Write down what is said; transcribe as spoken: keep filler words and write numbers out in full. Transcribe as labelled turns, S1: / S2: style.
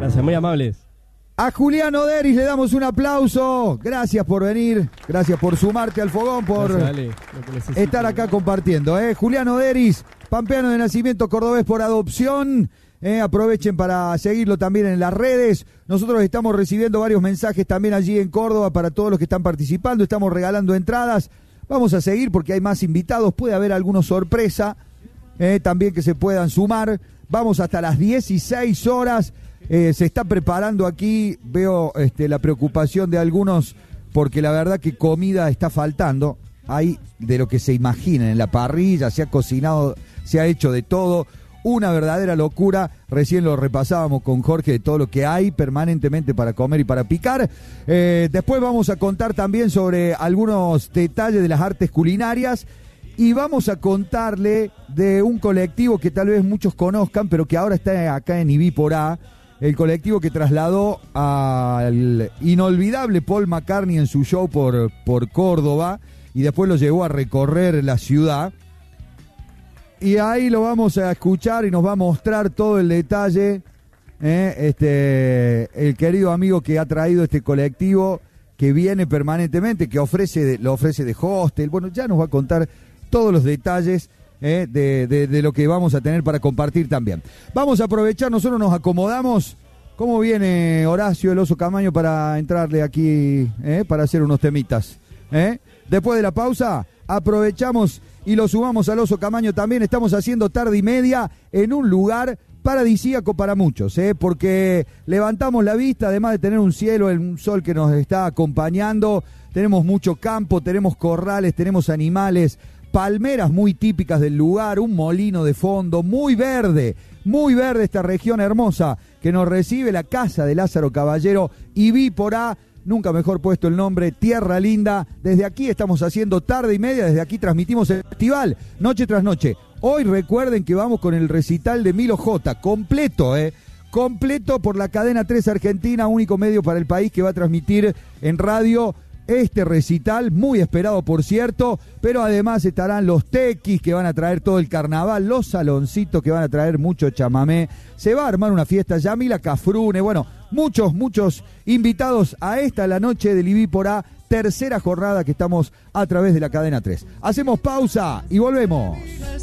S1: Gracias, muy amables.
S2: A Julián Oderis le damos un aplauso. Gracias por venir, gracias por sumarte al fogón, por
S1: Gracias, Ale,
S2: estar acá compartiendo. ¿eh? Julián Oderis, pampeano de nacimiento, cordobés por adopción. Eh, aprovechen para seguirlo también en las redes. Nosotros estamos recibiendo varios mensajes también allí en Córdoba para todos los que están participando. Estamos regalando entradas. Vamos a seguir porque hay más invitados. Puede haber alguna sorpresa eh, también que se puedan sumar. Vamos hasta las dieciséis horas. Eh, se está preparando aquí, veo este, la preocupación de algunos porque la verdad que comida está faltando. Hay de lo que se imaginen en la parrilla, se ha cocinado, se ha hecho de todo. Una verdadera locura. Recién lo repasábamos con Jorge de todo lo que hay permanentemente para comer y para picar. Eh, después vamos a contar también sobre algunos detalles de las artes culinarias. Y vamos a contarle de un colectivo que tal vez muchos conozcan, pero que ahora está acá en Ibí por A. El colectivo que trasladó al inolvidable Paul McCartney en su show por, por Córdoba y después lo llevó a recorrer la ciudad. Y ahí lo vamos a escuchar y nos va a mostrar todo el detalle. ¿eh? Este, el querido amigo que ha traído este colectivo, que viene permanentemente, que ofrece, lo ofrece de hostel. Bueno, ya nos va a contar todos los detalles eh, de, de, de lo que vamos a tener para compartir también. Vamos a aprovechar, nosotros nos acomodamos. ¿Cómo viene Horacio el Oso Camaño para entrarle aquí, eh, para hacer unos temitas? ¿eh? Después de la pausa, aprovechamos y lo sumamos al Oso Camaño también. Estamos haciendo tarde y media en un lugar paradisíaco para muchos, ¿eh? porque levantamos la vista, además de tener un cielo, un sol que nos está acompañando, tenemos mucho campo, tenemos corrales, tenemos animales, palmeras muy típicas del lugar, un molino de fondo, muy verde, muy verde esta región hermosa que nos recibe la casa de Lázaro Caballero, Ibí por A, nunca mejor puesto el nombre, Tierra Linda. Desde aquí estamos haciendo tarde y media, desde aquí transmitimos el festival, noche tras noche. Hoy recuerden que vamos con el recital de Milo J, completo, ¿eh? Completo por la cadena tres Argentina, único medio para el país que va a transmitir en radio este recital, muy esperado por cierto, pero además estarán los tequis que van a traer todo el carnaval, los saloncitos que van a traer mucho chamamé, se va a armar una fiesta, Yamila Cafrune, bueno, muchos, muchos invitados a esta la noche del Ibí por A, tercera jornada que estamos a través de la cadena tres. Hacemos pausa y volvemos.